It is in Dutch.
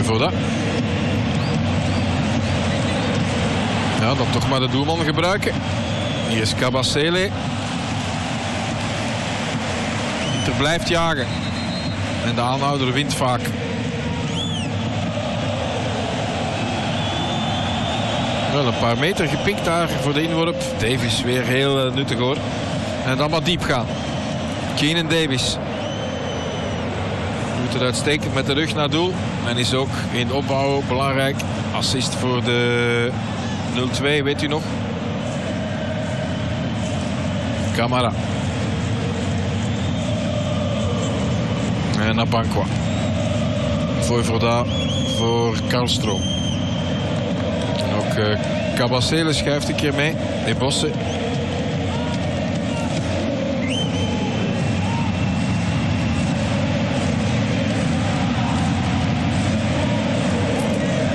Voivoda. Ja, dan toch maar de doelman gebruiken. Hier is Kabasele. Inter blijft jagen. En de aanhouder wint vaak. Wel een paar meter gepikt daar voor de inworp. Davis weer heel nuttig hoor. En dan maar diep gaan. Keenan Davis. Doet het uitstekend met de rug naar doel. En is ook in de opbouw belangrijk. Assist voor de 0-2, weet u nog? Camara. En Abanqua. Voivoda voor Karlstroom. En ook Kabasele schuift een keer mee. De Bosse.